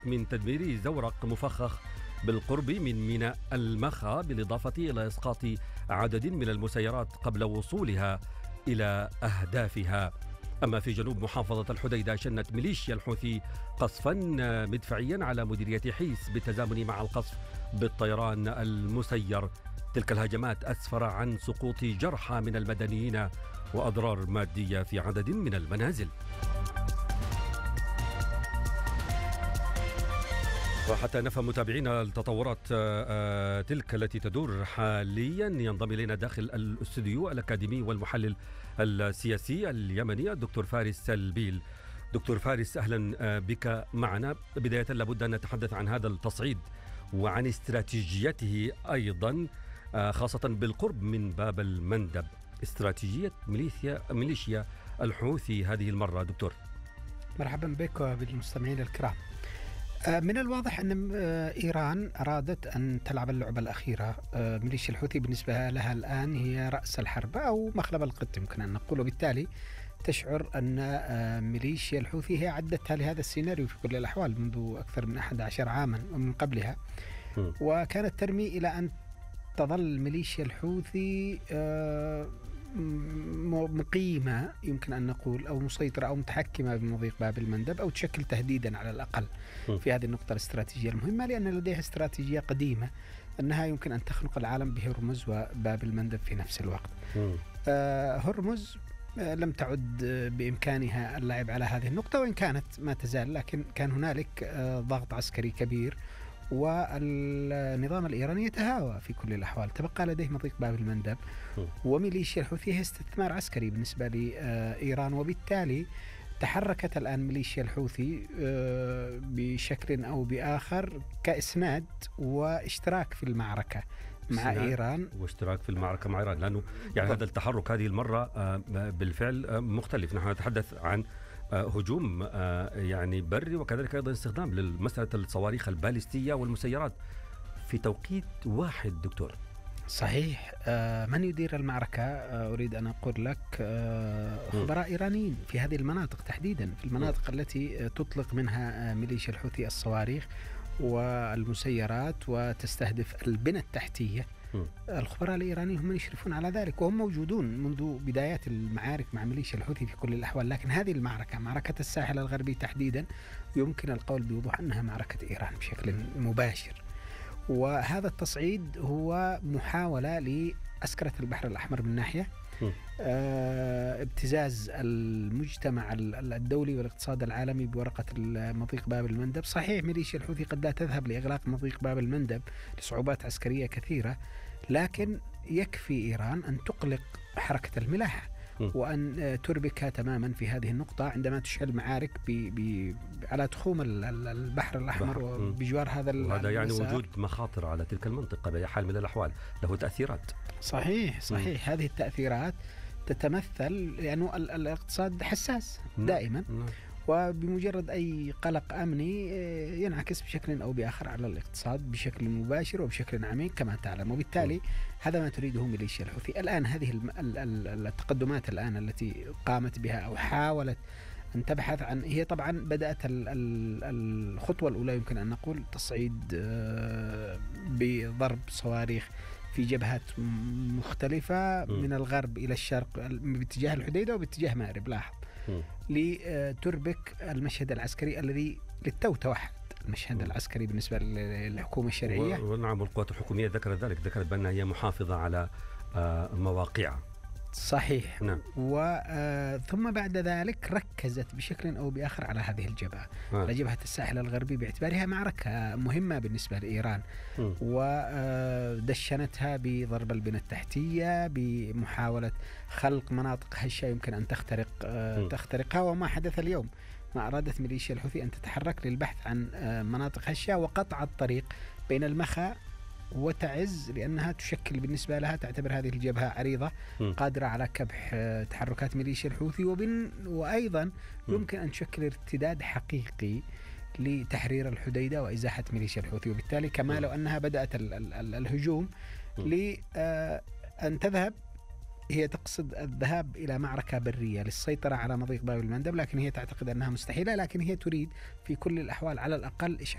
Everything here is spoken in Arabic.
من تدمير زورق مفخخ بالقرب من ميناء المخا، بالإضافة إلى إسقاط عدد من المسيرات قبل وصولها إلى أهدافها. أما في جنوب محافظة الحديدة، شنت ميليشيا الحوثي قصفا مدفعيا على مديرية حيس بالتزامن مع القصف بالطيران المسير. تلك الهجمات أسفر عن سقوط جرحى من المدنيين وأضرار مادية في عدد من المنازل. وحتى نفهم متابعينا التطورات تلك التي تدور حاليا، ينضم إلينا داخل الاستوديو الأكاديمي والمحلل السياسي اليمني الدكتور فارس البيل. دكتور فارس، أهلا بك معنا. بداية لابد أن نتحدث عن هذا التصعيد وعن استراتيجيته أيضا، خاصة بالقرب من باب المندب. استراتيجية ميليشيا الحوثي هذه المرة دكتور. مرحبا بك وبالمستمعين الكرام. من الواضح أن إيران أرادت أن تلعب اللعبة الأخيرة. ميليشيا الحوثي بالنسبة لها الآن هي رأس الحرب أو مخلب القط يمكن أن نقول، وبالتالي تشعر أن ميليشيا الحوثي هي عدتها لهذا السيناريو في كل الأحوال منذ أكثر من 11 عاما ومن قبلها، وكانت ترمي إلى أن تظل ميليشيا الحوثي مقيمة يمكن أن نقول، أو مسيطرة أو متحكمة بمضيق باب المندب، أو تشكل تهديدا على الأقل في هذه النقطة الاستراتيجية المهمة، لأن لديها استراتيجية قديمة أنها يمكن أن تخنق العالم بهرمز وباب المندب في نفس الوقت. هرمز لم تعد بإمكانها اللعب على هذه النقطة، وإن كانت ما تزال، لكن كان هنالك ضغط عسكري كبير، والنظام الإيراني يتهاوى في كل الأحوال. تبقى لديه مضيق باب المندب، وميليشيا الحوثي هي استثمار عسكري بالنسبة لإيران، وبالتالي تحركت الآن ميليشيا الحوثي بشكل أو بآخر كإسناد واشتراك في المعركة مع إيران، واشتراك في المعركة مع إيران، لأنه يعني هذا التحرك هذه المرة بالفعل مختلف. نحن نتحدث عن هجوم يعني بري، وكذلك أيضا استخدام لمسألة الصواريخ الباليستية والمسيرات في توقيت واحد دكتور. صحيح. من يدير المعركة؟ أريد أن أقول لك خبراء إيرانيين في هذه المناطق تحديدا، في المناطق التي تطلق منها ميليشيا الحوثي الصواريخ والمسيرات وتستهدف البنى التحتية. الخبراء الإيرانيين هم يشرفون على ذلك، وهم موجودون منذ بدايات المعارك مع ميليشيا الحوثي في كل الأحوال. لكن هذه المعركة، معركة الساحل الغربي تحديدا، يمكن القول بوضوح أنها معركة إيران بشكل مباشر. وهذا التصعيد هو محاولة لعسكرة البحر الأحمر من ناحية، ابتزاز المجتمع الدولي والاقتصاد العالمي بورقة مضيق باب المندب. صحيح ميليشيا الحوثي قد لا تذهب لإغلاق مضيق باب المندب لصعوبات عسكرية كثيرة، لكن يكفي إيران أن تقلق حركة الملاحة وأن تربكها تماما في هذه النقطة عندما تشعل معارك على تخوم البحر الأحمر وبجوار هذا وهذا يعني وجود مخاطر على تلك المنطقة بأي حال من الأحوال، له تأثيرات. صحيح. هذه التأثيرات تتمثل لأنه الاقتصاد حساس دائما، وبمجرد أي قلق أمني ينعكس بشكل أو بآخر على الاقتصاد بشكل مباشر وبشكل عميق كما تعلم، وبالتالي هذا ما تريده ميليشيا الحوثي الآن. هذه التقدمات الآن التي قامت بها أو حاولت أن تبحث عن، هي طبعا بدأت الخطوة الأولى يمكن أن نقول تصعيد بضرب صواريخ في جبهات مختلفة من الغرب إلى الشرق باتجاه الحديدة وباتجاه مأرب، لاحظ، لتربك المشهد العسكري الذي للتو توحد المشهد العسكري بالنسبة للحكومة الشرعية. ونعم، القوات الحكومية ذكرت ذلك، ذكرت بأنها هي محافظة على مواقعها. صحيح. ثم بعد ذلك ركزت بشكل أو بآخر على هذه الجبهة، على جبهة الساحل الغربي، باعتبارها معركة مهمة بالنسبة لإيران، ودشنتها بضرب البنى التحتية، بمحاولة خلق مناطق هشة يمكن أن تخترقها. وما حدث اليوم، ما أرادت ميليشيا الحوثي أن تتحرك للبحث عن مناطق هشة وقطع الطريق بين المخا وتعز، لأنها تشكل بالنسبة لها، تعتبر هذه الجبهة عريضة قادرة على كبح تحركات ميليشيا الحوثي، وأيضا يمكن أن تشكل ارتداد حقيقي لتحرير الحديدة وإزاحة ميليشيا الحوثي. وبالتالي كما لو أنها بدأت الهجوم لأن تذهب، هي تقصد الذهاب إلى معركة برية للسيطرة على مضيق باب المندب، لكن هي تعتقد أنها مستحيلة، لكن هي تريد في كل الأحوال على الأقل